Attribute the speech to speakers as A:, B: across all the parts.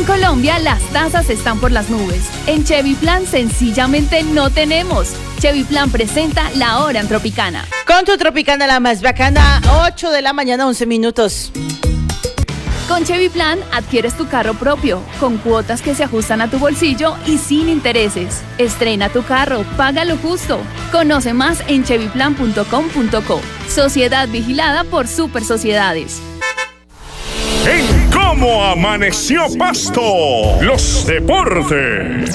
A: Colombia las tasas están por las nubes. En Chevy Plan sencillamente no tenemos. Chevy Plan presenta La Hora en Tropicana.
B: Con tu Tropicana la más bacana, 8 de la mañana, 11 minutos.
A: Con Chevy Plan adquieres tu carro propio, con cuotas que se ajustan a tu bolsillo y sin intereses. Estrena tu carro, paga lo justo. Conoce más en chevyplan.com.co. Sociedad vigilada por Super Sociedades.
C: En Cómo Amaneció Pasto, los deportes.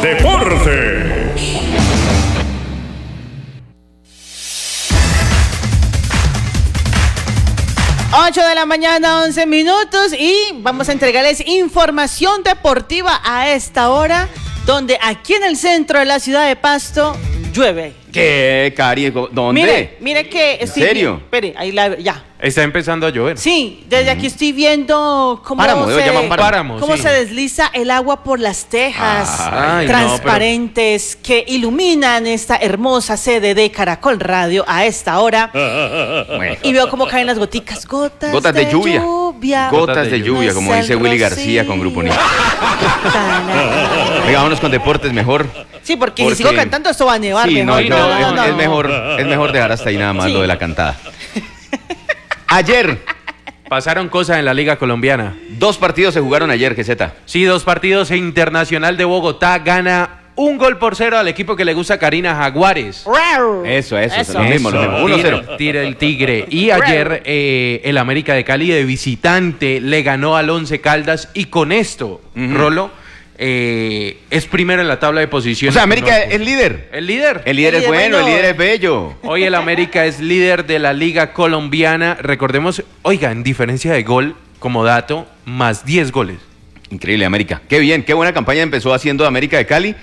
B: 8 de la mañana, 11 minutos y vamos a entregarles información deportiva a esta hora, donde aquí en el centro de la ciudad de Pasto llueve.
D: ¿Qué, Cari? ¿Dónde?
B: Mire que...
D: ¿En serio?
B: Espere, ahí ya.
E: Está empezando a llover.
B: Sí, desde aquí estoy viendo cómo
E: Páramo,
B: se desliza el agua por las tejas
E: Ay,
B: transparentes que iluminan esta hermosa sede de Caracol Radio a esta hora.
D: Bueno.
B: Y veo cómo caen las goticas. Gotas
D: de lluvia. Gotas de lluvia, como dice Willy García con Grupo Niño. Venga, vámonos con deportes mejor.
B: Sí, porque si sigo cantando esto va a nevar.
D: Sí,
B: mejor.
D: no. Es mejor dejar hasta ahí nada más lo de la cantada. Ayer
E: pasaron cosas en la Liga Colombiana.
D: 2 partidos se jugaron ayer, GZ.
E: Sí, 2 partidos. Internacional de Bogotá gana 1-0 al equipo que le gusta a Karina, Jaguares.
D: Eso, lo mismo. 1-0.
E: Tira el Tigre. Y ayer el América de Cali de visitante le ganó al Once Caldas y con esto, Rolo, es primero en la tabla de posiciones.
D: O sea, América es líder.
E: El líder.
D: El líder es bueno, el líder es bello.
E: Hoy el América es líder de la Liga Colombiana. Recordemos, oiga, en diferencia de gol, como dato, más 10 goles.
D: Increíble, América. Qué bien, qué buena campaña empezó haciendo América de Cali.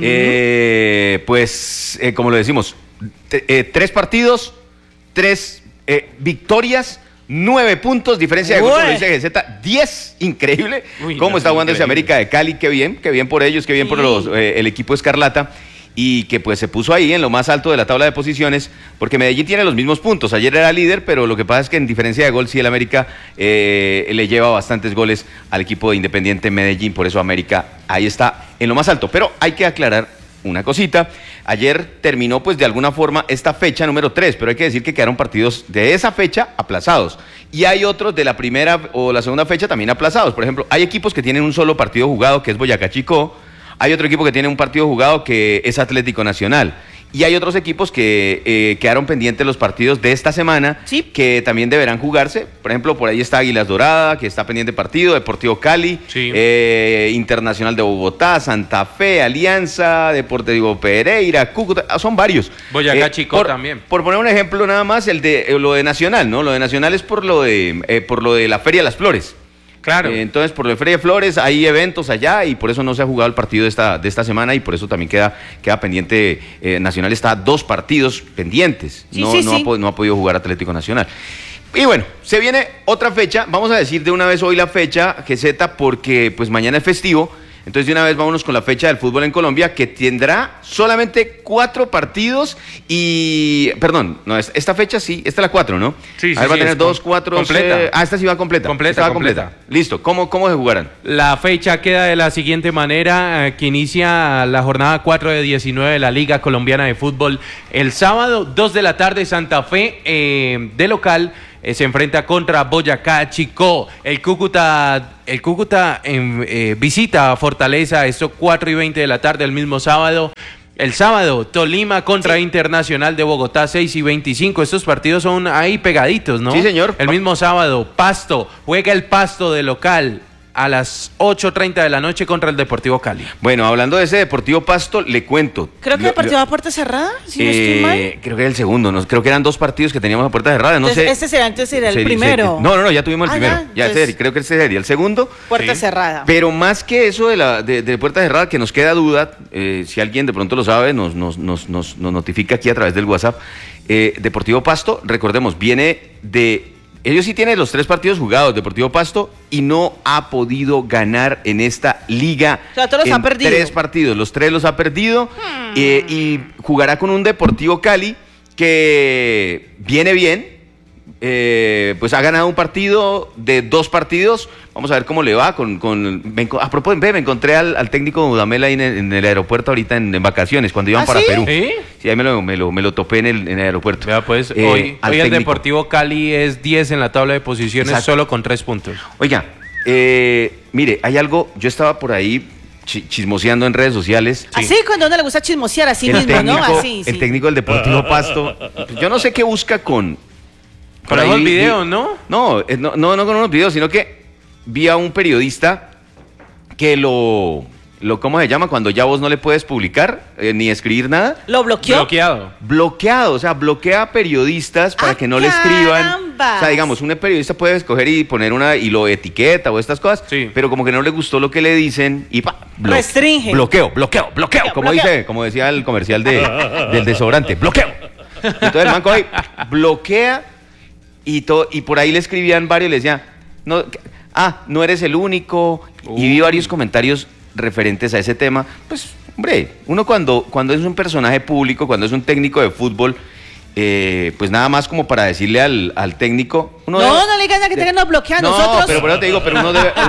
D: Como lo decimos, 3 partidos, 3 victorias, 9 puntos, diferencia de gol, como dice GZ, 10, increíble. Cómo está jugando ese América de Cali, qué bien por ellos, qué bien por el equipo Escarlata. Y que pues se puso ahí en lo más alto de la tabla de posiciones, porque Medellín tiene los mismos puntos. Ayer era líder, pero lo que pasa es que en diferencia de gol sí el América le lleva bastantes goles al equipo de Independiente Medellín, por eso América ahí está en lo más alto. Pero hay que aclarar una cosita, ayer terminó pues de alguna forma esta fecha número 3, pero hay que decir que quedaron partidos de esa fecha aplazados, y hay otros de la primera o la segunda fecha también aplazados. Por ejemplo, hay equipos que tienen un solo partido jugado, que es Boyacá Chicó. Hay otro equipo que tiene un partido jugado que es Atlético Nacional. Y hay otros equipos que quedaron pendientes los partidos de esta semana,
B: sí,
D: que también deberán jugarse. Por ejemplo, por ahí está Águilas Dorada, que está pendiente partido, Deportivo Cali,
E: sí,
D: Internacional de Bogotá, Santa Fe, Alianza, Deportivo Pereira, Cúcuta, son varios.
E: Boyacá Chicó también.
D: Por poner un ejemplo nada más, lo de Nacional, ¿no? Lo de Nacional es por lo de la Feria de las Flores.
E: Claro.
D: Entonces, por el Feria de Flores hay eventos allá y por eso no se ha jugado el partido de esta semana y por eso también queda pendiente. Nacional está a 2 partidos pendientes. No ha podido jugar Atlético Nacional. Y bueno, se viene otra fecha. Vamos a decir de una vez hoy la fecha, GZ, porque pues mañana es festivo. Entonces, de una vez vámonos con la fecha del fútbol en Colombia, que tendrá solamente 4 partidos y... Perdón, no, esta fecha sí, esta es la 4, ¿no?
E: Sí,
D: va a tener 2, 4...
E: Completa.
D: esta sí va completa. Completa. Listo, ¿cómo se jugarán?
E: La fecha queda de la siguiente manera, que inicia la jornada 4 de 19 de la Liga Colombiana de Fútbol. El sábado, 2 de la tarde, Santa Fe, de local, se enfrenta contra Boyacá Chicó. El Cúcuta visita a Fortaleza, esto 4:20 de la tarde el mismo sábado. El sábado, Tolima contra Internacional de Bogotá, 6:25. Estos partidos son ahí pegaditos, ¿no?
D: Sí, señor.
E: El mismo sábado, Pasto, juega el Pasto de local a las 8:30 de la noche contra el Deportivo Cali.
D: Bueno, hablando de ese Deportivo Pasto, le cuento.
B: Creo que el partido va a puerta cerrada, si no estoy mal.
D: Creo que era el segundo, ¿no? Creo que eran 2 partidos que teníamos a puerta cerrada, no sé.
B: Este será el primero.
D: No, ya tuvimos el primero.
B: Entonces,
D: Creo que este sería el segundo.
B: Puerta cerrada.
D: Pero más que eso de puerta cerrada, que nos queda duda, si alguien de pronto lo sabe, nos notifica aquí a través del WhatsApp. Deportivo Pasto, recordemos, viene de... Ellos sí tienen los 3 partidos jugados, Deportivo Pasto, y no ha podido ganar en esta liga.
B: O sea, todos los ha perdido.
D: 3 partidos, los 3 los ha perdido, y jugará con un Deportivo Cali que viene bien, pues ha ganado un partido de 2 partidos. Vamos a ver cómo le va. A propósito, me encontré al técnico Dudamel ahí en el aeropuerto ahorita en vacaciones, cuando iban para
B: ¿sí?
D: Perú.
E: ¿Sí?
D: Sí, ahí me lo topé en el aeropuerto.
E: Vea, pues, hoy el
D: técnico.
E: Deportivo Cali es 10 en la tabla de posiciones,
D: Exacto.
E: solo con 3 puntos.
D: Oiga, mire, hay algo, yo estaba por ahí chismoseando en redes sociales.
B: Así cuando a uno le gusta chismosear, así mismo, ¿no? Así,
D: El
B: sí.
D: técnico del Deportivo Pasto, yo no sé qué busca con...
E: Pero
D: ahí
E: los videos, ¿no?
D: No con unos videos, sino que vi a un periodista que ¿cómo se llama? Cuando ya vos no le puedes publicar ni escribir nada.
B: ¿Lo bloqueó?
E: Bloqueado.
D: O sea, bloquea periodistas para que no le escriban.
B: ¡Carambas!
D: O sea, digamos, un periodista puede escoger y poner y lo etiqueta o estas cosas,
E: Sí.
D: pero como que no le gustó lo que le dicen y
B: Restringe.
D: Bloqueo, como
B: bloqueo.
D: como decía el comercial del desodorante, bloqueo. Entonces el man coge, bloquea y por ahí le escribían varios, le decían, no eres el único, y vi varios comentarios referentes a ese tema. Pues, hombre, uno cuando es un personaje público, cuando es un técnico de fútbol, pues nada más como para decirle al técnico...
B: No le digan a que tengan nos bloquear a nosotros.
D: pero por eso te digo, pero uno debe...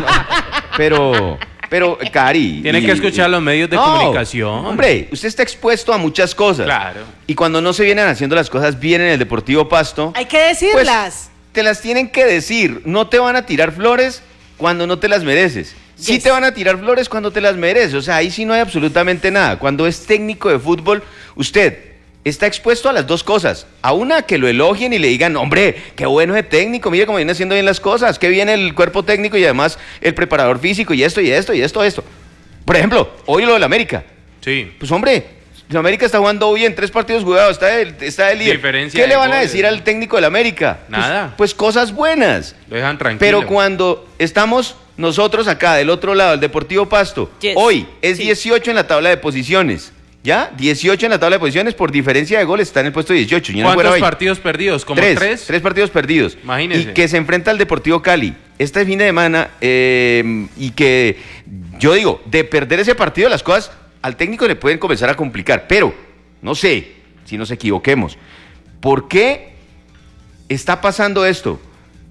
D: Pero, Cari...
E: Tiene que escuchar los medios de comunicación.
D: Hombre, usted está expuesto a muchas cosas.
E: Claro.
D: Y cuando no se vienen haciendo las cosas bien en el Deportivo Pasto...
B: Hay que decirlas.
D: Pues, te las tienen que decir. No te van a tirar flores cuando no te las mereces. Sí
B: Yes.
D: te van a tirar flores cuando te las mereces. O sea, ahí sí no hay absolutamente nada. Cuando es técnico de fútbol, usted está expuesto a las dos cosas. A una, que lo elogien y le digan, hombre, qué bueno ese técnico, mire cómo viene haciendo bien las cosas, qué bien el cuerpo técnico y además el preparador físico y esto. Por ejemplo, hoy lo del América.
E: Sí.
D: Pues hombre, el América está jugando bien, 3 partidos jugados, está de líder.
E: Diferencia
D: ¿Qué le
E: de
D: van a
E: goles.
D: decir al técnico del América?
E: Nada.
D: Pues cosas buenas.
E: Lo dejan tranquilo.
D: Pero cuando estamos nosotros acá del otro lado, el Deportivo Pasto,
B: Yes.
D: hoy es
B: Sí.
D: 18 en la tabla de posiciones. ¿Ya? 18 en la tabla de posiciones, por diferencia de goles está en el puesto 18. Y no fuera
E: ¿Cuántos
D: 20.
E: partidos perdidos? ¿Como
D: 3 partidos perdidos.
E: Imagínese.
D: Y que se enfrenta al Deportivo Cali este fin de semana y que yo digo, de perder ese partido las cosas al técnico le pueden comenzar a complicar. Pero, no sé, si nos equivoquemos, ¿por qué está pasando esto?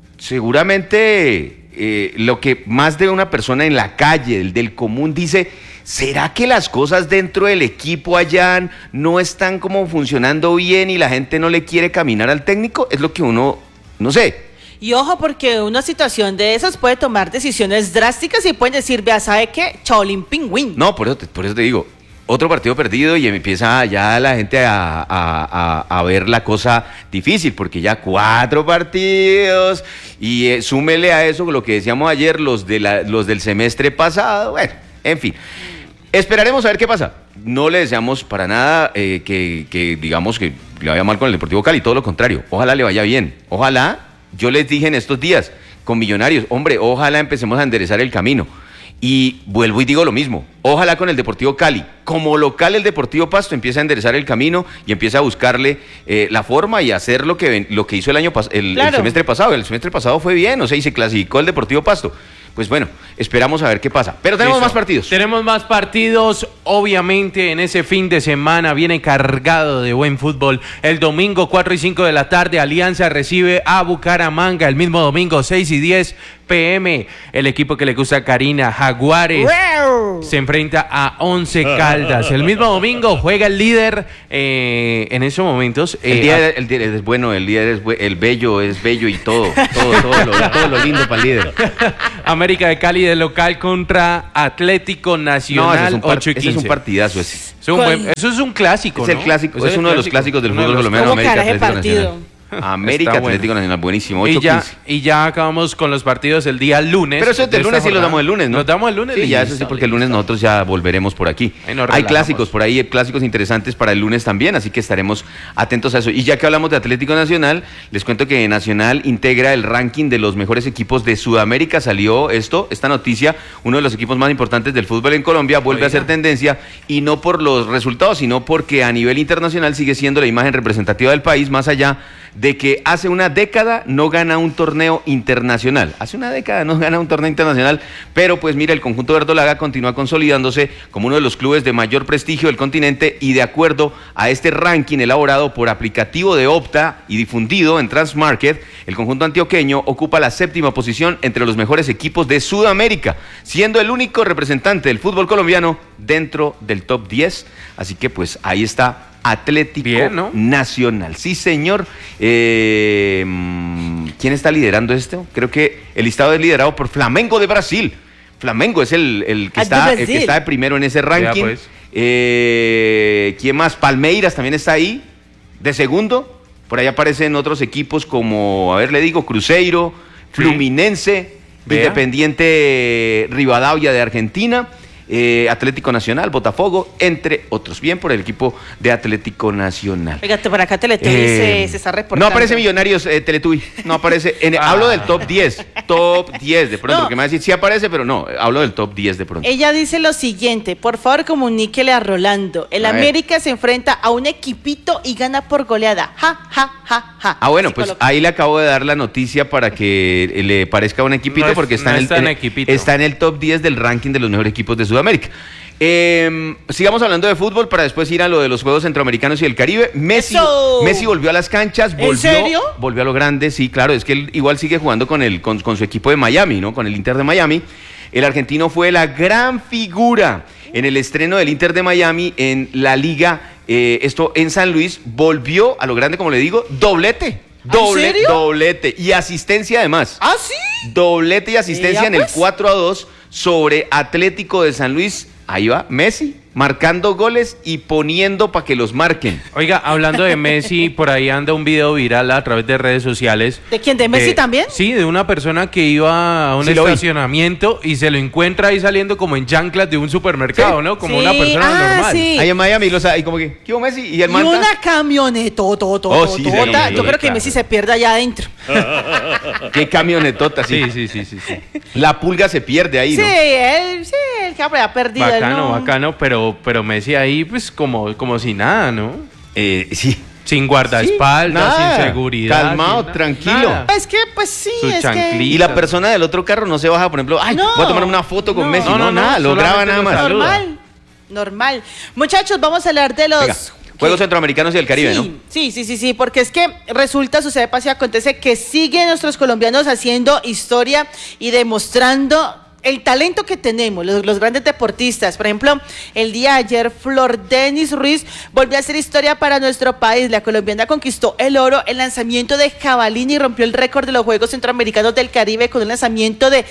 D: Seguramente lo que más de una persona en la calle, del común, dice... ¿Será que las cosas dentro del equipo allá no están como funcionando bien y la gente no le quiere caminar al técnico? Es lo que uno, no sé.
B: Y ojo, porque una situación de esas puede tomar decisiones drásticas y pueden decir, vea, ¿sabe qué? Chaolín Pingüín.
D: No, por eso te digo, otro partido perdido y empieza ya la gente a ver la cosa difícil, porque ya 4 partidos y súmele a eso lo que decíamos ayer, los del semestre pasado, bueno, en fin. Esperaremos a ver qué pasa. No le deseamos para nada que digamos que le vaya mal con el Deportivo Cali, todo lo contrario. Ojalá le vaya bien. Ojalá, yo les dije en estos días, con Millonarios, hombre, ojalá empecemos a enderezar el camino. Y vuelvo y digo lo mismo. Ojalá con el Deportivo Cali, como local el Deportivo Pasto, empiece a enderezar el camino y empiece a buscarle la forma y hacer lo que hizo el semestre pasado. El semestre pasado fue bien, o sea, y se clasificó el Deportivo Pasto. Pues bueno, esperamos a ver qué pasa. Pero tenemos más partidos.
E: Tenemos más partidos. Obviamente en ese fin de semana viene cargado de buen fútbol. El domingo 4 y 5 de la tarde Alianza recibe a Bucaramanga. El mismo domingo 6 y 10 p.m. El equipo que le gusta a Karina, Jaguares, se enfrenta a Once Caldas. El mismo domingo juega el líder en esos momentos.
D: El día es bueno, el bello es bello y todo lo lindo para el líder.
E: América de Cali de local contra Atlético Nacional, 8 y 15.
D: Ese es un partidazo ese.
E: Eso es un clásico,
D: Es el
E: ¿no?
D: clásico, es uno de los clásicos del
E: Uno de
D: fútbol
E: los-
D: colombiano.
B: ¿Cómo
D: América
B: carajo el
D: Atlético
B: partido?
D: Nacional. América
E: Está bueno.
D: Atlético Nacional, buenísimo,
E: Y
D: 8-15.
E: ya acabamos con los partidos el día lunes.
D: Pero eso es del
E: de
D: lunes
E: esta
D: sí los
E: jornada.
D: damos el lunes, ¿no?
E: Los damos el lunes.
D: Sí, ya
E: listo,
D: eso sí, porque el lunes
E: listo.
D: nosotros ya volveremos por aquí.
E: Ahí nos
D: Hay
E: relajamos.
D: clásicos por ahí, clásicos interesantes para el lunes también, así que estaremos atentos a eso. Y ya que hablamos de Atlético Nacional, les cuento que Nacional integra el ranking de los mejores equipos de Sudamérica. Salió esta noticia, uno de los equipos más importantes del fútbol en Colombia, vuelve a ser tendencia, y no por los resultados, sino porque a nivel internacional sigue siendo la imagen representativa del país, más allá de que hace una década no gana un torneo internacional. Hace una década no gana un torneo internacional, pero pues mira, el conjunto verdolaga continúa consolidándose como uno de los clubes de mayor prestigio del continente y de acuerdo a este ranking elaborado por aplicativo de Opta y difundido en Transmarket, el conjunto antioqueño ocupa la 7ª posición entre los mejores equipos de Sudamérica, siendo el único representante del fútbol colombiano dentro del top 10. Así que pues ahí está Atlético bien, ¿no? Nacional. Sí, señor. ¿Quién está liderando esto? Creo que el listado es liderado por Flamengo de Brasil. Flamengo es el que está de primero en ese ranking. Pues. ¿Quién más? Palmeiras también está ahí, de segundo. Por ahí aparecen otros equipos como, a ver, le digo, Cruzeiro, Fluminense, Independiente Rivadavia de Argentina. Atlético Nacional, Botafogo, entre otros. Bien por el equipo de Atlético Nacional.
B: Fíjate, por acá Teletubby se está reportando.
D: No aparece Millonarios, Teletubby. No aparece. Hablo del top 10. Top 10 de pronto. No. Porque me va a decir, sí aparece, pero no. Hablo del top 10 de pronto.
B: Ella dice lo siguiente: por favor, comuníquele a Rolando. El América se enfrenta a un equipito y gana por goleada. Ja, ja, ja, ja.
D: Ah, bueno, pues ahí le acabo de dar la noticia para que le parezca un equipito, no porque está en el top 10 del ranking de los mejores equipos de Sudamérica. Sigamos hablando de fútbol para después ir a lo de los Juegos Centroamericanos y el Caribe. Messi volvió a las canchas.
B: ¿En serio?
D: Volvió a lo grande, sí, claro. Es que él igual sigue jugando con su equipo de Miami, ¿no? Con el Inter de Miami. El argentino fue la gran figura en el estreno del Inter de Miami en la liga. Esto en San Luis. Volvió a lo grande, como le digo, doblete.
B: ¿En serio?
D: Doblete y asistencia además.
B: ¿Ah, sí?
D: Doblete y asistencia en el 4-2 sobre Atlético de San Luis. Ahí va Messi, marcando goles y poniendo para que los marquen.
E: Oiga, hablando de Messi, por ahí anda un video viral a través de redes sociales.
B: ¿De quién? ¿De Messi también?
E: Sí, de una persona que iba a un estacionamiento y se lo encuentra ahí saliendo como en chanclas de un supermercado, ¿no? Como una persona normal.
B: Sí.
D: Ahí en Miami, y como que, ¿qué hubo Messi? Y el
B: una camionetota. Yo creo que Messi se pierde allá adentro.
D: Qué camionetota, sí.
E: Sí.
D: La pulga se pierde ahí, ¿no?
B: Sí, él que ha perdido.
E: Bacano, pero Messi ahí, pues, como si nada, ¿no?
D: Sí.
E: Sin guardaespaldas, sin seguridad.
D: Calmado, tranquilo.
E: Nada.
B: Es que, pues sí,
D: Y la persona del otro carro no se baja, por ejemplo, voy a tomar una foto con Messi. No, nada, lo graba nada más.
B: Normal. Muchachos, vamos a hablar de los
D: Juegos Centroamericanos y del Caribe, ¿no?
B: Sí, porque es que sucede, pasa y acontece que siguen nuestros colombianos haciendo historia y demostrando el talento que tenemos, los grandes deportistas. Por ejemplo, el día de ayer, Flor Denis Ruiz volvió a hacer historia para nuestro país. La colombiana conquistó el oro en lanzamiento de jabalina y rompió el récord de los Juegos Centroamericanos del Caribe con un lanzamiento de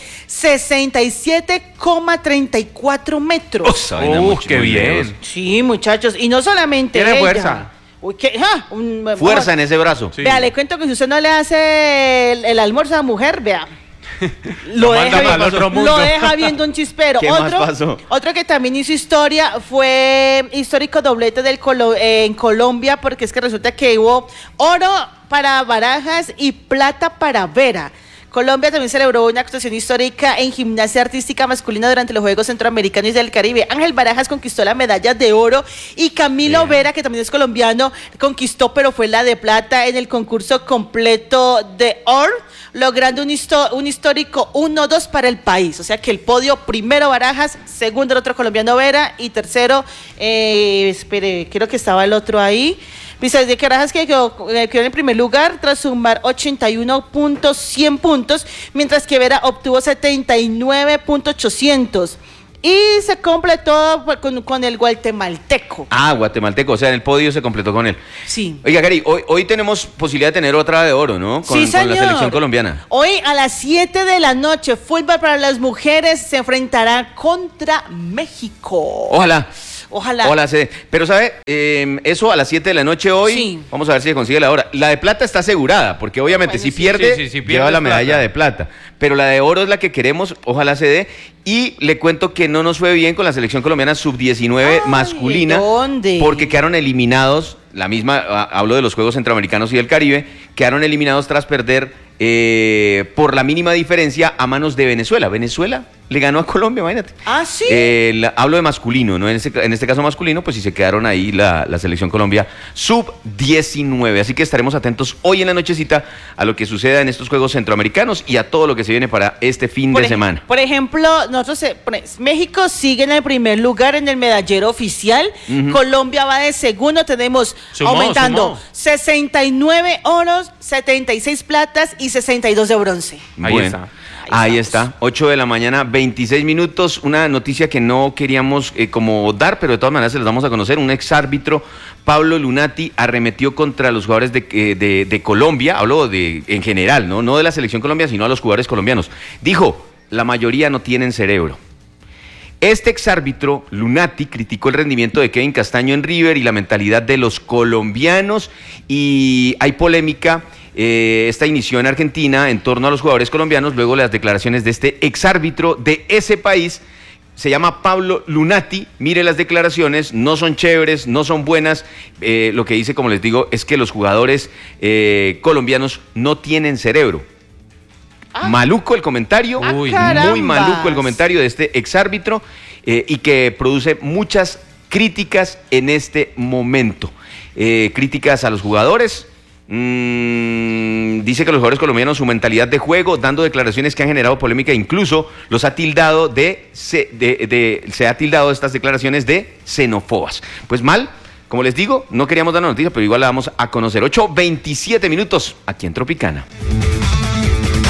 B: 67,34 metros.
E: ¡Qué bien!
B: Sí, muchachos, y no solamente
E: tiene
B: ella.
E: Fuerza.
D: Fuerza en ese brazo.
B: Sí. Vea, le cuento que si usted no le hace el almuerzo a la mujer, vea, lo deja viendo un chispero.
D: ¿Qué más pasó?
B: Otro que también hizo historia fue histórico doblete en Colombia, porque es que resulta que hubo oro para Barajas y plata para Vera. Colombia también celebró una actuación histórica en gimnasia artística masculina durante los Juegos Centroamericanos y del Caribe. Ángel Barajas conquistó la medalla de oro y Camilo Vera, que también es colombiano, conquistó, pero fue la de plata en el concurso completo de oro, logrando un histórico 1-2 para el país. O sea que el podio, primero Barajas, segundo el otro colombiano Vera y tercero, creo que estaba el otro ahí. Vicente Barajas que quedó en primer lugar tras sumar 81.100 puntos, mientras que Vera obtuvo 79.800. Y se completó con el guatemalteco.
D: Guatemalteco, o sea, en el podio se completó con él.
B: Sí.
D: Oiga, Cari, hoy tenemos posibilidad de tener otra de oro, ¿no? Con la selección colombiana.
B: Hoy a las 7 de la noche, fútbol para las mujeres se enfrentará contra México.
D: Ojalá.
B: Sí.
D: Pero, ¿sabe? Eso a las 7 de la noche hoy, sí. Vamos a ver si se consigue la hora. La de plata está asegurada, porque obviamente si pierde, lleva la medalla de plata. Pero la de oro es la que queremos, ojalá se dé. Y le cuento que no nos fue bien con la selección colombiana sub-19 masculina.
B: ¿Dónde?
D: Porque quedaron eliminados la misma, hablo de los Juegos Centroamericanos y del Caribe, quedaron eliminados tras perder por la mínima diferencia a manos de Venezuela. Venezuela le ganó a Colombia, imagínate.
B: Ah, sí.
D: Hablo de masculino, ¿no? En este caso masculino, pues sí se quedaron ahí la selección Colombia sub-19. Así que estaremos atentos hoy en la nochecita a lo que suceda en estos Juegos Centroamericanos y a todo lo que se viene para este fin de semana.
B: Por ejemplo, México sigue en el primer lugar en el medallero oficial. Colombia va de segundo. Tenemos aumentando 69 oros, 76 platas y 62 de bronce.
D: Ahí está, 8 de la mañana, 26 minutos, una noticia que no queríamos como dar, pero de todas maneras se las vamos a conocer. Un exárbitro, Pablo Lunati, arremetió contra los jugadores de Colombia, hablo en general, no de la selección Colombia, sino a los jugadores colombianos. Dijo, la mayoría no tienen cerebro. Este exárbitro, Lunati, criticó el rendimiento de Kevin Castaño en River y la mentalidad de los colombianos, y hay polémica. Esta inició en Argentina en torno a los jugadores colombianos, luego las declaraciones de este exárbitro de ese país. Se llama Pablo Lunati. Mire las declaraciones, no son chéveres, no son buenas. Lo que dice, como les digo, es que los jugadores colombianos no tienen cerebro. Maluco el comentario, muy maluco el comentario de este exárbitro, y que produce muchas críticas en este momento. Críticas a los jugadores. Dice que los jugadores colombianos, su mentalidad de juego, dando declaraciones que han generado polémica, incluso los ha tildado se ha tildado estas declaraciones de xenófobas. Pues mal, como les digo, no queríamos dar la noticia, pero igual la vamos a conocer. 8:27 minutos aquí en Tropicana.